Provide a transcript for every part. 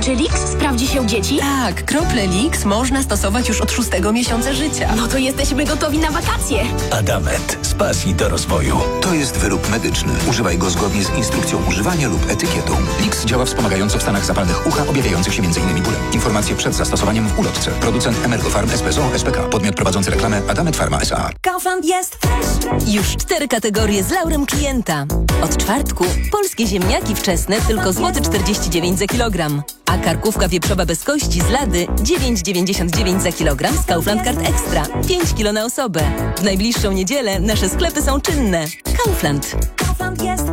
czy Lix sprawdzi się u dzieci? Tak, krople Lix można stosować już od 6. miesiąca życia. No to jesteśmy gotowi na wakacje. Adamet. Z pasji do rozwoju. To jest wyrób medyczny. Używaj go zgodnie z instrukcją używania lub etykietą. Lix działa wspomagająco w stanach zapalnych ucha objawiających się m.in. bólem. Informacje przed zastosowaniem w ulotce. Producent Emergofarm S.P.O. SPK. Podmiot prowadzący reklamę Adamet Pharma S.A. Kaufland jest już 4 kategorie z laurem klienta. Od czwartku polskie ziemniaki wczesne tylko złoty 49 za kilogram. A karkówka wieprzowa bez kości z Lady 9,99 za kilogram z Kaufland Card Extra. 5 kilo na osobę. W najbliższą niedzielę nasze sklepy są czynne. Kaufland. Kaufland jest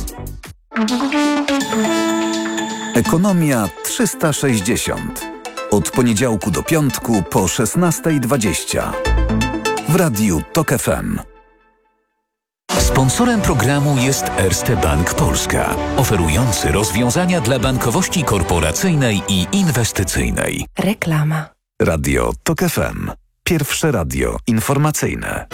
Ekonomia 360. Od poniedziałku do piątku po 16:20. W Radiu TOK FM. Sponsorem programu jest Erste Bank Polska, oferujący rozwiązania dla bankowości korporacyjnej i inwestycyjnej. reklama. Radio TOK FM. Pierwsze radio informacyjne.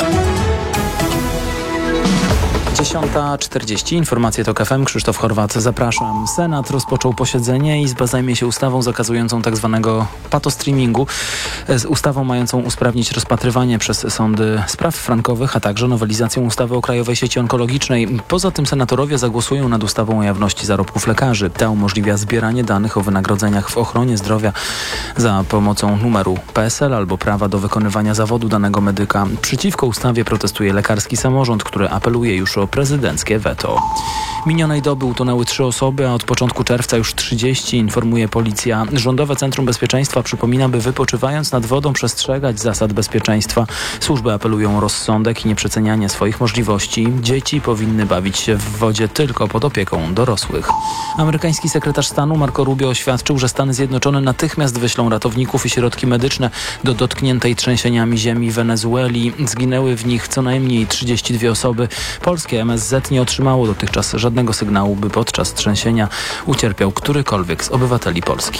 10:40. Informacje TOK FM. Krzysztof Horwat, zapraszam. Senat rozpoczął posiedzenie. Izba zajmie się ustawą zakazującą tzw. patostreamingu. Z ustawą mającą usprawnić rozpatrywanie przez sądy spraw frankowych, a także nowelizacją ustawy o Krajowej Sieci Onkologicznej. Poza tym senatorowie zagłosują nad ustawą o jawności zarobków lekarzy. Ta umożliwia zbieranie danych o wynagrodzeniach w ochronie zdrowia za pomocą numeru PESEL albo prawa do wykonywania zawodu danego medyka. Przeciwko ustawie protestuje lekarski samorząd, który apeluje już o prezydenckie weto. Minionej doby utonęły 3 osoby, a od początku czerwca już 30, informuje policja. Rządowe Centrum Bezpieczeństwa przypomina, by wypoczywając nad wodą przestrzegać zasad bezpieczeństwa. Służby apelują o rozsądek i nieprzecenianie swoich możliwości. Dzieci powinny bawić się w wodzie tylko pod opieką dorosłych. Amerykański sekretarz stanu Marco Rubio oświadczył, że Stany Zjednoczone natychmiast wyślą ratowników i środki medyczne do dotkniętej trzęsieniami ziemi Wenezueli. Zginęły w nich co najmniej 32 osoby. Polskie MSZ nie otrzymało dotychczas żadnego sygnału, by podczas trzęsienia ucierpiał którykolwiek z obywateli Polski.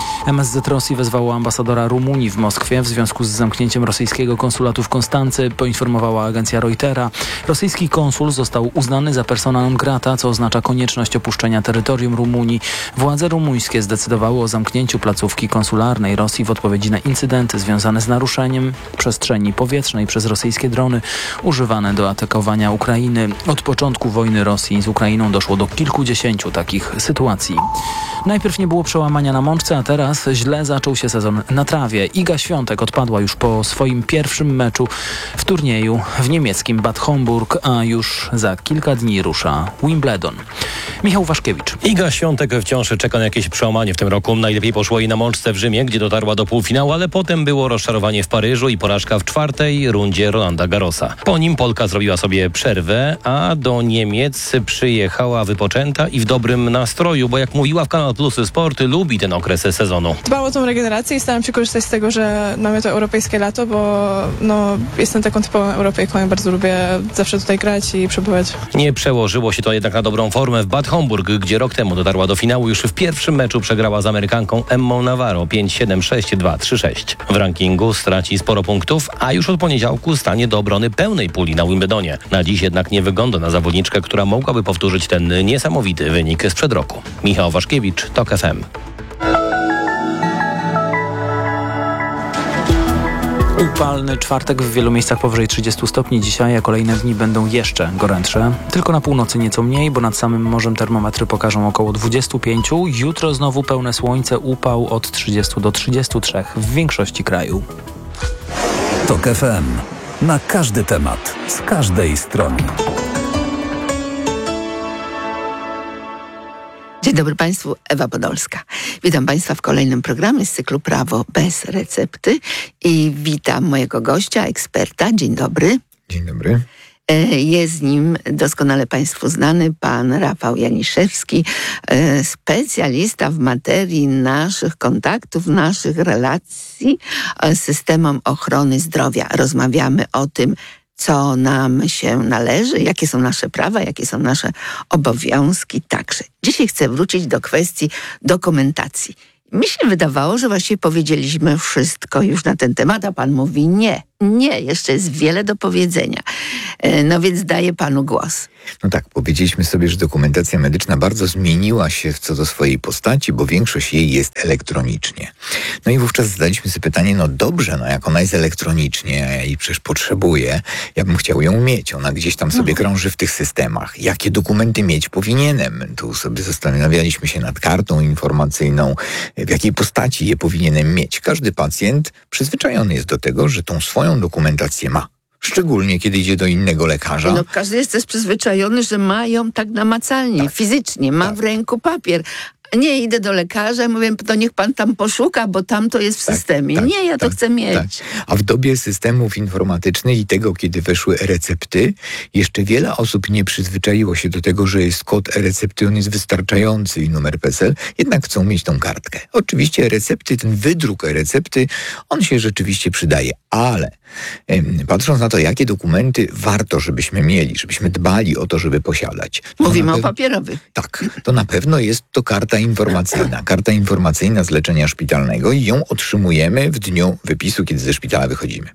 MSZ Rosji wezwało ambasadora Rumunii w Moskwie w związku z zamknięciem rosyjskiego konsulatu w Konstancy, poinformowała agencja Reutera. Rosyjski konsul został uznany za persona non grata, co oznacza konieczność opuszczenia terytorium Rumunii. Władze rumuńskie zdecydowały o zamknięciu placówki konsularnej Rosji w odpowiedzi na incydenty związane z naruszeniem przestrzeni powietrznej przez rosyjskie drony używane do atakowania Ukrainy. Od początku wojny Rosji z Ukrainą doszło do kilkudziesięciu takich sytuacji. Najpierw nie było przełamania na mączce, a teraz źle zaczął się sezon na trawie. Iga Świątek odpadła już po swoim pierwszym meczu w turnieju w niemieckim Bad Homburg, a już za kilka dni rusza Wimbledon. Michał Waszkiewicz. Iga Świątek wciąż czeka na jakieś przełamanie w tym roku. Najlepiej poszło jej na mączce w Rzymie, gdzie dotarła do półfinału, ale potem było rozczarowanie w Paryżu i porażka w 4. rundzie Rolanda Garrosa. Po nim Polka zrobiła sobie przerwę, a do Niemiec przyjechała wypoczęta i w dobrym nastroju, bo jak mówiła w Kanal Plus Sport, lubi ten okres sezonu. Dbałam o tą regenerację i starałam się korzystać z tego, że mamy to europejskie lato, bo jestem taką typową Europejką, ja bardzo lubię zawsze tutaj grać i przebywać. Nie przełożyło się to jednak na dobrą formę w Bad Homburg, gdzie rok temu dotarła do finału. Już w pierwszym meczu przegrała z Amerykanką Emmą Navarro 5-7, 6-2, 3-6. W rankingu straci sporo punktów, a już od poniedziałku stanie do obrony pełnej puli na Wimbledonie. Na dziś jednak nie wygląda na zawodniczkę, która mogłaby powtórzyć ten niesamowity wynik sprzed roku. Michał Waszkiewicz, TOK FM. Upalny czwartek, w wielu miejscach powyżej 30 stopni dzisiaj, a kolejne dni będą jeszcze gorętsze. Tylko na północy nieco mniej, bo nad samym morzem termometry pokażą około 25. Jutro znowu pełne słońce, upał od 30 do 33 w większości kraju. TOK FM. Na każdy temat, z każdej strony. Dzień dobry Państwu, Ewa Podolska. Witam Państwa w kolejnym programie z cyklu Prawo bez recepty i witam mojego gościa, eksperta. Dzień dobry. Dzień dobry. Jest nim doskonale Państwu znany pan Rafał Janiszewski, specjalista w materii naszych kontaktów, naszych relacji z systemem ochrony zdrowia. Rozmawiamy o tym, co nam się należy, jakie są nasze prawa, jakie są nasze obowiązki także. Dzisiaj chcę wrócić do kwestii dokumentacji. Mi się wydawało, że właściwie powiedzieliśmy wszystko już na ten temat, a pan mówi nie, nie, jeszcze jest wiele do powiedzenia. No więc daję panu głos. No tak, powiedzieliśmy sobie, że dokumentacja medyczna bardzo zmieniła się co do swojej postaci, bo większość jej jest elektronicznie. No i wówczas zadaliśmy sobie pytanie, no dobrze, no jak ona jest elektronicznie, a ja jej przecież potrzebuję, ja bym chciał ją mieć. Ona gdzieś tam sobie krąży w tych systemach. Jakie dokumenty mieć powinienem? Tu sobie zastanawialiśmy się nad kartą informacyjną, w jakiej postaci je powinienem mieć. Każdy pacjent przyzwyczajony jest do tego, że tą swoją dokumentację ma. Szczególnie, kiedy idzie do innego lekarza. No, każdy jest też przyzwyczajony, że ma ją tak namacalnie, fizycznie, ma w ręku papier. Nie, idę do lekarza, mówię, to niech pan tam poszuka, bo tam to jest w systemie. Nie, ja to chcę mieć. Tak. A w dobie systemów informatycznych i tego, kiedy weszły e-recepty, jeszcze wiele osób nie przyzwyczaiło się do tego, że jest kod e-recepty, on jest wystarczający i numer PESEL, jednak chcą mieć tą kartkę. Oczywiście e-recepty, ten wydruk e-recepty, on się rzeczywiście przydaje, ale patrząc na to, jakie dokumenty warto, żebyśmy mieli, żebyśmy dbali o to, żeby posiadać. Mówimy o papierowych. Tak, to na pewno jest to karta informacyjna z leczenia szpitalnego i ją otrzymujemy w dniu wypisu, kiedy ze szpitala wychodzimy.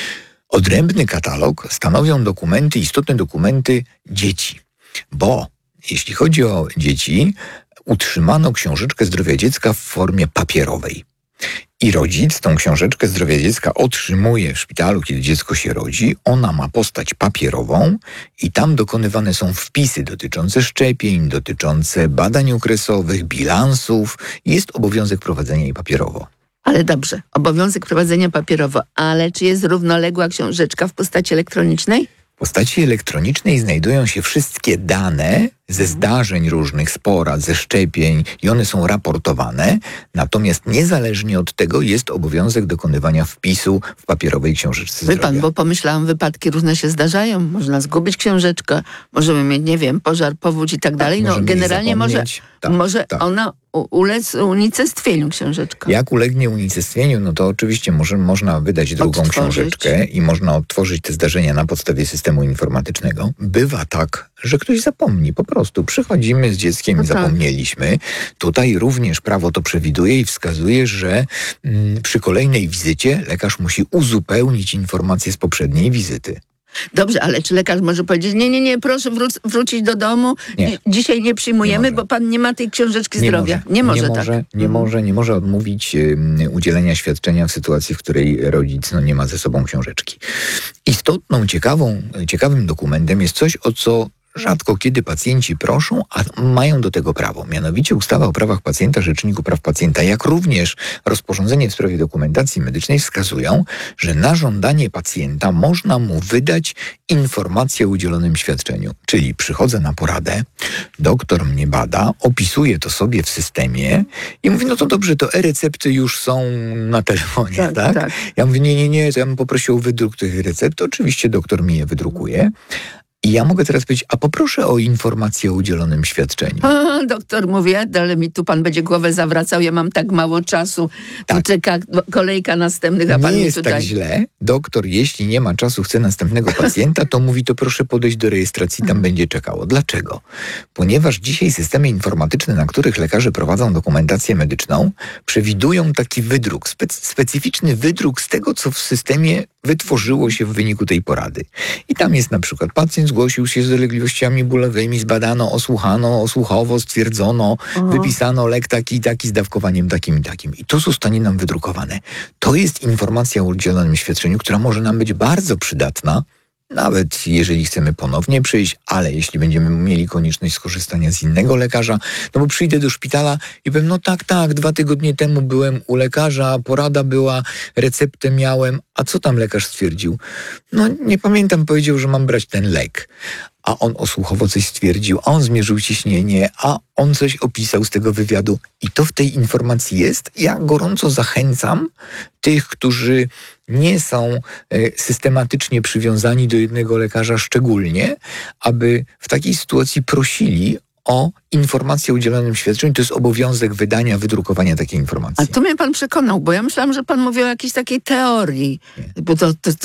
Odrębny katalog stanowią dokumenty, istotne dokumenty dzieci, bo jeśli chodzi o dzieci, utrzymano książeczkę zdrowia dziecka w formie papierowej. I rodzic tą książeczkę zdrowia dziecka otrzymuje w szpitalu, kiedy dziecko się rodzi. Ona ma postać papierową i tam dokonywane są wpisy dotyczące szczepień, dotyczące badań okresowych, bilansów. Jest obowiązek prowadzenia jej papierowo. Ale dobrze, obowiązek prowadzenia papierowo, ale czy jest równoległa książeczka w postaci elektronicznej? W postaci elektronicznej znajdują się wszystkie dane ze zdarzeń różnych, z porad, ze szczepień i one są raportowane, natomiast niezależnie od tego jest obowiązek dokonywania wpisu w papierowej książeczce zdrowia. Wie pan, bo pomyślałam, wypadki różne się zdarzają, można zgubić książeczkę, możemy mieć, nie wiem, pożar, powódź i tak dalej. No generalnie może ona ulec unicestwieniu książeczka. Jak ulegnie unicestwieniu, no to oczywiście można wydać drugą książeczkę i można odtworzyć te zdarzenia na podstawie systemu informatycznego. Bywa tak, że ktoś zapomni. Po prostu przychodzimy z dzieckiem i zapomnieliśmy. Tutaj również prawo to przewiduje i wskazuje, że przy kolejnej wizycie lekarz musi uzupełnić informacje z poprzedniej wizyty. Dobrze, ale czy lekarz może powiedzieć, nie, proszę wrócić do domu, dzisiaj nie przyjmujemy, bo pan nie ma tej książeczki zdrowia. Nie może odmówić udzielenia świadczenia w sytuacji, w której rodzic nie ma ze sobą książeczki. Istotną, ciekawym dokumentem jest coś, o co rzadko kiedy pacjenci proszą, a mają do tego prawo. Mianowicie ustawa o prawach pacjenta, Rzeczniku Praw Pacjenta, jak również rozporządzenie w sprawie dokumentacji medycznej wskazują, że na żądanie pacjenta można mu wydać informację o udzielonym świadczeniu. Czyli przychodzę na poradę, doktor mnie bada, opisuje to sobie w systemie i mówi, no to dobrze, to e-recepty już są na telefonie, tak? Ja mówię, nie, to ja bym poprosił o wydruk tych recept. Oczywiście doktor mi je wydrukuje. I ja mogę teraz powiedzieć, a poproszę o informację o udzielonym świadczeniu. Doktor mówi, ale mi tu pan będzie głowę zawracał, ja mam tak mało czasu, tu czeka kolejka następnych, a pan nie mi jest tutaj... tak źle. Doktor, jeśli nie ma czasu, chce następnego pacjenta, to mówi, to proszę podejść do rejestracji, tam będzie czekało. Dlaczego? Ponieważ dzisiaj systemy informatyczne, na których lekarze prowadzą dokumentację medyczną, przewidują taki wydruk, specyficzny wydruk z tego, co w systemie wytworzyło się w wyniku tej porady. I tam jest na przykład pacjent zgłosił się z dolegliwościami bólowymi, zbadano, osłuchano, osłuchowo stwierdzono, wypisano lek taki i taki z dawkowaniem takim i takim. I to zostanie nam wydrukowane. To jest informacja o udzielonym świadczeniu, która może nam być bardzo przydatna, nawet jeżeli chcemy ponownie przyjść, ale jeśli będziemy mieli konieczność skorzystania z innego lekarza, no bo przyjdę do szpitala i powiem, no tak, 2 tygodnie temu byłem u lekarza, porada była, receptę miałem, a co tam lekarz stwierdził? No nie pamiętam, powiedział, że mam brać ten lek. A on osłuchowo coś stwierdził, a on zmierzył ciśnienie, a on coś opisał z tego wywiadu. I to w tej informacji jest. Ja gorąco zachęcam tych, którzy nie są systematycznie przywiązani do jednego lekarza szczególnie, aby w takiej sytuacji prosili o informację o udzielonym świadczeniu. To jest obowiązek wydrukowania takiej informacji. A tu mnie pan przekonał, bo ja myślałam, że pan mówi o jakiejś takiej teorii. Nie. Bo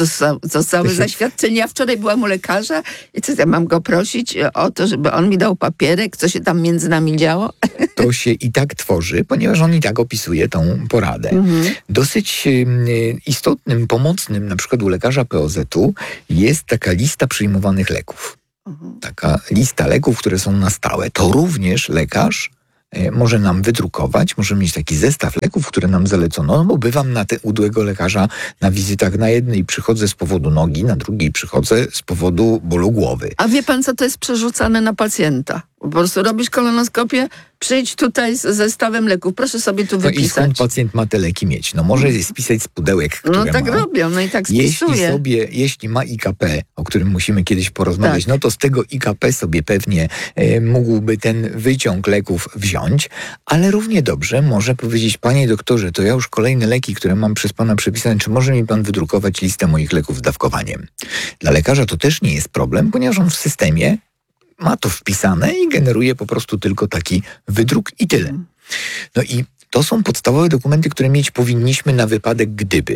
to całe zaświadczenie. Ja wczoraj byłam u lekarza i co, ja mam go prosić o to, żeby on mi dał papierek, co się tam między nami działo? To się i tak tworzy, ponieważ on i tak opisuje tą poradę. Dosyć istotnym, pomocnym, na przykład u lekarza POZ-u jest taka lista przyjmowanych leków. Taka lista leków, które są na stałe. To również lekarz może nam wydrukować, może mieć taki zestaw leków, które nam zalecono, no bo bywam u tego lekarza na wizytach. Na jednej przychodzę z powodu nogi, na drugiej przychodzę z powodu bólu głowy. A wie pan, co to jest przerzucane na pacjenta? Po prostu robisz kolonoskopię, przyjdź tutaj z zestawem leków, proszę sobie tu wypisać. I skąd pacjent ma te leki mieć? No może spisać z pudełek, które no tak ma. Robią, no i tak spisuje. Jeśli ma IKP, o którym musimy kiedyś porozmawiać, no to z tego IKP sobie pewnie mógłby ten wyciąg leków wziąć, ale równie dobrze może powiedzieć: panie doktorze, to ja już kolejne leki, które mam przez pana przepisane, czy może mi pan wydrukować listę moich leków z dawkowaniem? Dla lekarza to też nie jest problem, ponieważ on w systemie ma to wpisane i generuje po prostu tylko taki wydruk i tyle. No i to są podstawowe dokumenty, które mieć powinniśmy na wypadek gdyby.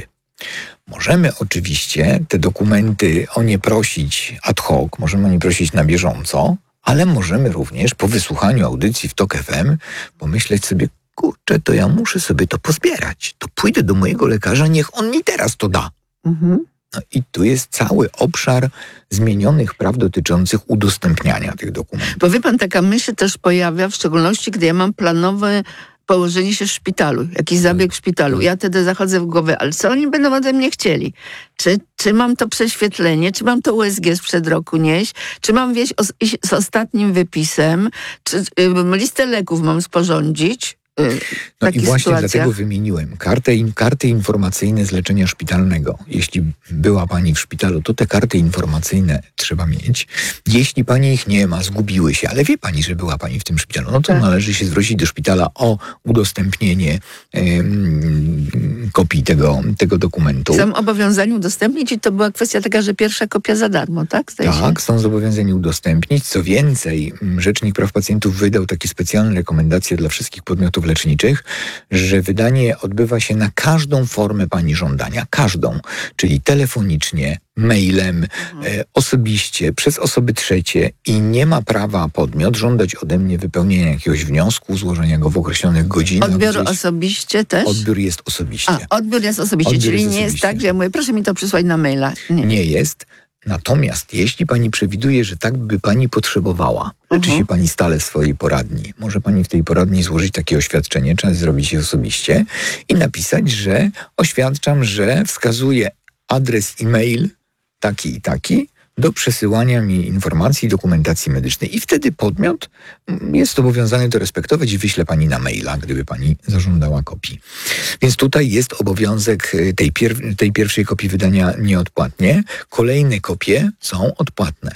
Możemy oczywiście te dokumenty o nie prosić ad hoc, możemy o nie prosić na bieżąco, ale możemy również po wysłuchaniu audycji w TOK FM pomyśleć sobie: kurczę, to ja muszę sobie to pozbierać. To pójdę do mojego lekarza, niech on mi teraz to da. No i tu jest cały obszar zmienionych praw dotyczących udostępniania tych dokumentów. Bo wie pan, taka myśl też pojawia, w szczególności gdy ja mam planowe położenie się w szpitalu, jakiś zabieg w szpitalu. Ja wtedy zachodzę w głowę, ale co oni będą ode mnie chcieli? Czy mam to prześwietlenie? Czy mam to USG sprzed roku nieść? Czy mam wieść z ostatnim wypisem? Czy listę leków mam sporządzić? No i właśnie dlatego wymieniłem karty informacyjne z leczenia szpitalnego. Jeśli była pani w szpitalu, to te karty informacyjne trzeba mieć. Jeśli pani ich nie ma, zgubiły się, ale wie pani, że była pani w tym szpitalu, no to należy się zwrócić do szpitala o udostępnienie kopii tego dokumentu. Są obowiązani udostępnić i to była kwestia taka, że pierwsza kopia za darmo, tak? Tak, są zobowiązani udostępnić. Co więcej, Rzecznik Praw Pacjentów wydał takie specjalne rekomendacje dla wszystkich podmiotów leczniczych, że wydanie odbywa się na każdą formę pani żądania, każdą, czyli telefonicznie, mailem, osobiście, przez osoby trzecie i nie ma prawa podmiot żądać ode mnie wypełnienia jakiegoś wniosku, złożenia go w określonych godzinach. Odbiór osobiście też? Odbiór jest osobiście. Odbiór jest osobiście, czyli nie jest tak, że ja mówię, proszę mi to przysłać na maila. Nie jest. Natomiast jeśli pani przewiduje, że tak by pani potrzebowała, leczy się pani stale w swojej poradni, może pani w tej poradni złożyć takie oświadczenie, trzeba zrobić je osobiście i napisać, że oświadczam, że wskazuję adres e-mail taki i taki do przesyłania mi informacji, dokumentacji medycznej. I wtedy podmiot jest obowiązany to respektować i wyśle pani na maila, gdyby pani zażądała kopii. Więc tutaj jest obowiązek tej pierwszej kopii wydania nieodpłatnie. Kolejne kopie są odpłatne.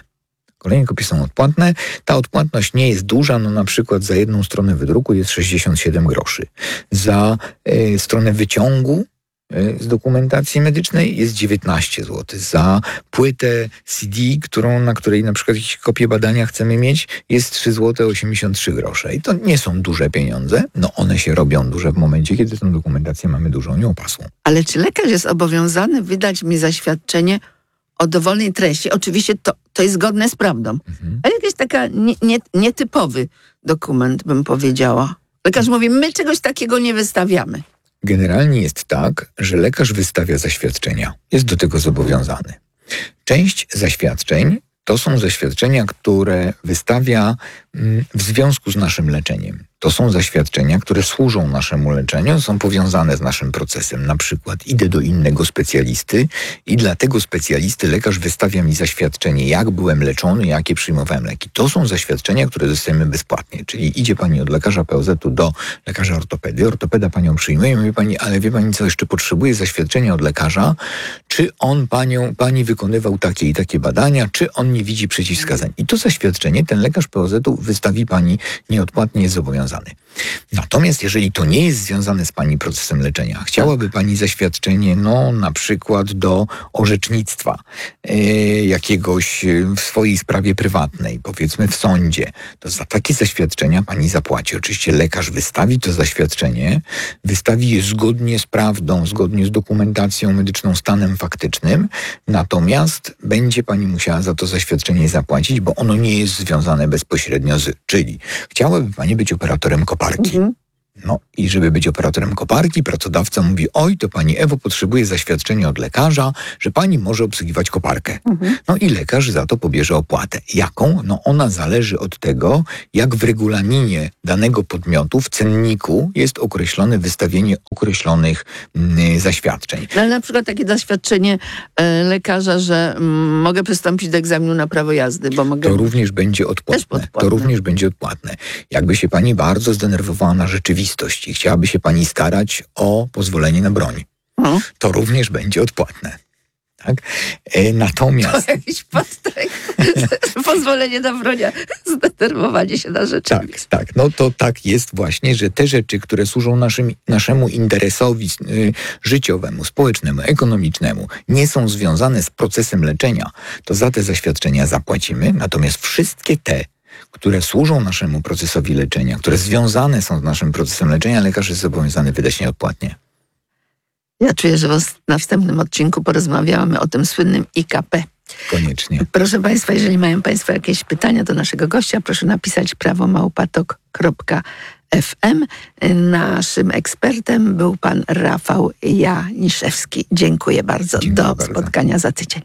Ta odpłatność nie jest duża, no na przykład za jedną stronę wydruku jest 67 groszy. Za stronę wyciągu z dokumentacji medycznej jest 19 zł. Za płytę CD, na której na przykład jakieś kopię badania chcemy mieć, jest 3 zł 83 grosze. I to nie są duże pieniądze. No one się robią duże w momencie, kiedy tę dokumentację mamy dużą, nieopasłą. Ale czy lekarz jest obowiązany wydać mi zaświadczenie o dowolnej treści? Oczywiście to jest zgodne z prawdą. Ale jakiś taka nietypowy dokument, bym powiedziała. Lekarz mówi, my czegoś takiego nie wystawiamy. Generalnie jest tak, że lekarz wystawia zaświadczenia. Jest do tego zobowiązany. Część zaświadczeń to są zaświadczenia, które wystawia w związku z naszym leczeniem. To są zaświadczenia, które służą naszemu leczeniu, są powiązane z naszym procesem. Na przykład idę do innego specjalisty i dla tego specjalisty lekarz wystawia mi zaświadczenie, jak byłem leczony, jakie przyjmowałem leki. To są zaświadczenia, które dostajemy bezpłatnie. Czyli idzie pani od lekarza POZ-u do lekarza ortopedy. Ortopeda panią przyjmuje i mówi pani, ale wie pani co, jeszcze potrzebuje zaświadczenia od lekarza, czy on pani wykonywał takie i takie badania, czy on nie widzi przeciwwskazań. I to zaświadczenie ten lekarz POZ-u wystawi pani nieodpłatnie, jest zobowiązany związany. Natomiast jeżeli to nie jest związane z pani procesem leczenia, chciałaby pani zaświadczenie, na przykład do orzecznictwa jakiegoś w swojej sprawie prywatnej, powiedzmy w sądzie, to za takie zaświadczenia pani zapłaci. Oczywiście lekarz wystawi to zaświadczenie, wystawi je zgodnie z prawdą, zgodnie z dokumentacją medyczną, stanem faktycznym, natomiast będzie pani musiała za to zaświadczenie zapłacić, bo ono nie jest związane bezpośrednio z... Czyli chciałaby pani być operatorem koparki. I żeby być operatorem koparki, pracodawca mówi, to pani Ewo potrzebuje zaświadczenia od lekarza, że pani może obsługiwać koparkę. I lekarz za to pobierze opłatę. Jaką? Ona zależy od tego, jak w regulaminie danego podmiotu, w cenniku jest określone wystawienie określonych zaświadczeń. Ale na przykład takie zaświadczenie lekarza, że mogę przystąpić do egzaminu na prawo jazdy, bo mogę... To również będzie odpłatne. To również będzie odpłatne. Jakby się pani bardzo zdenerwowała na rzeczywistość i chciałaby się pani starać o pozwolenie na broń, to również będzie odpłatne. Tak? Natomiast... To jakiś podtekst. Pozwolenie na broń, zdenerwowanie się na rzeczywistość. Tak. To tak jest właśnie, że te rzeczy, które służą naszemu interesowi życiowemu, społecznemu, ekonomicznemu, nie są związane z procesem leczenia, to za te zaświadczenia zapłacimy. Natomiast wszystkie te, które służą naszemu procesowi leczenia, które związane są z naszym procesem leczenia, lekarz jest zobowiązany wydać nieodpłatnie. Ja czuję, że na wstępnym odcinku porozmawiamy o tym słynnym IKP. Koniecznie. Proszę Państwa, jeżeli mają Państwo jakieś pytania do naszego gościa, proszę napisać prawo@tok.fm. Naszym ekspertem był pan Rafał Janiszewski. Dziękuję bardzo. Do spotkania za tydzień.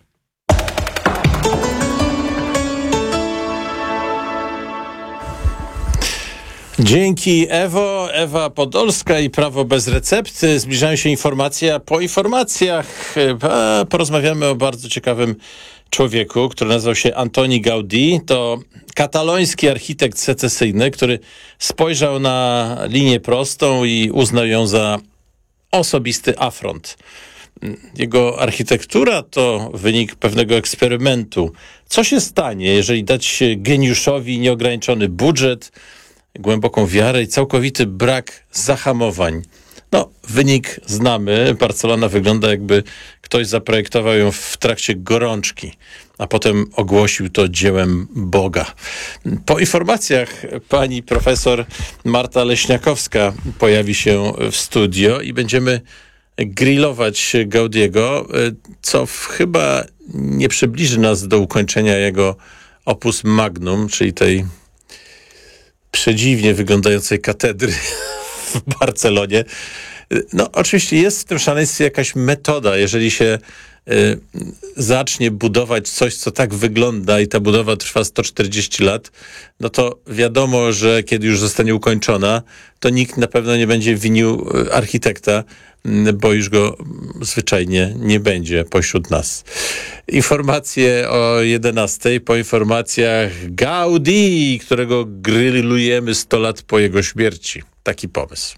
Dzięki Ewo, Ewa Podolska i Prawo bez recepty. Zbliżają się informacje, a po informacjach porozmawiamy o bardzo ciekawym człowieku, który nazywał się Antoni Gaudí. To kataloński architekt secesyjny, który spojrzał na linię prostą i uznał ją za osobisty afront. Jego architektura to wynik pewnego eksperymentu. Co się stanie, jeżeli dać geniuszowi nieograniczony budżet, głęboką wiarę i całkowity brak zahamowań? Wynik znamy. Barcelona wygląda, jakby ktoś zaprojektował ją w trakcie gorączki, a potem ogłosił to dziełem Boga. Po informacjach pani profesor Marta Leśniakowska pojawi się w studio i będziemy grillować Gaudiego, co chyba nie przybliży nas do ukończenia jego opus magnum, czyli tej przedziwnie wyglądającej katedry w Barcelonie. Oczywiście jest w tym szaleństwie jakaś metoda. Jeżeli się zacznie budować coś, co tak wygląda i ta budowa trwa 140 lat, to wiadomo, że kiedy już zostanie ukończona, to nikt na pewno nie będzie winił architekta, bo już go zwyczajnie nie będzie pośród nas. Informacje o 11:00. Po informacjach Gaudí, którego grillujemy 100 lat po jego śmierci. Taki pomysł.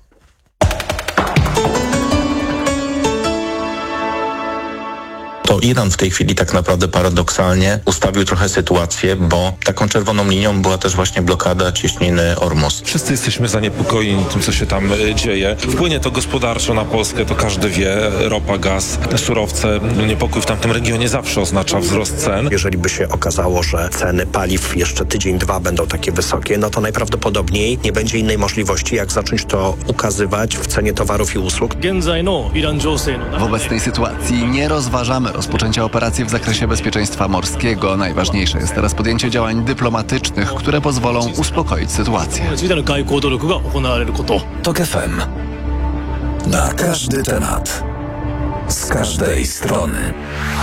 To Iran w tej chwili tak naprawdę paradoksalnie ustawił trochę sytuację, bo taką czerwoną linią była też właśnie blokada cieśniny Ormus. Wszyscy jesteśmy zaniepokojeni tym, co się tam dzieje. Wpłynie to gospodarczo na Polskę, to każdy wie. Ropa, gaz, surowce. Niepokój w tamtym regionie zawsze oznacza wzrost cen. Jeżeli by się okazało, że ceny paliw jeszcze tydzień, 2 będą takie wysokie, to najprawdopodobniej nie będzie innej możliwości, jak zacząć to ukazywać w cenie towarów i usług. Wobec tej sytuacji nie rozważamy rozpoczęcia operacji w zakresie bezpieczeństwa morskiego. Najważniejsze jest teraz podjęcie działań dyplomatycznych, które pozwolą uspokoić sytuację. TOK FM. Na każdy temat. Z każdej strony.